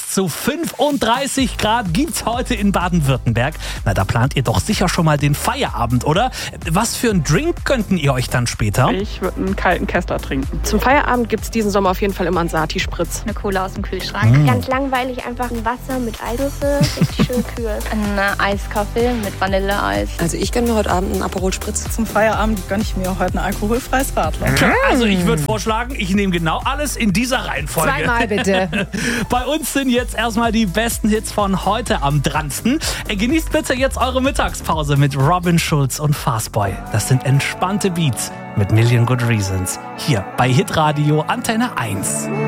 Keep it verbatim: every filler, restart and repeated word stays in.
Bis zu fünfunddreißig Grad gibt's heute in Baden-Württemberg. Na, da plant ihr doch sicher schon mal den Feierabend, oder? Was für einen Drink könnten ihr euch dann später? Ich würde einen kalten Kessler trinken. Zum Feierabend gibt es diesen Sommer auf jeden Fall immer einen Sati-Spritz. Eine Cola aus dem Kühlschrank. Mm. Ganz langweilig, einfach ein Wasser mit Eiswürfel, richtig schön kühl. Ein Eiskaffee mit Vanilleeis. Also ich gönne mir heute Abend einen Aperol Spritz. Zum Feierabend gönne ich mir heute ein alkoholfreies Radler. Also ich würde vorschlagen, ich nehme genau alles in dieser Reihenfolge. Zweimal bitte. Bei uns sind jetzt erstmal die besten Hits von heute am dransten. Genießt bitte jetzt eure Mittagspause mit Robin Schulz und Fastboy. Das sind entspannte Beats mit Million Good Reasons. Hier bei Hitradio Antenne eins.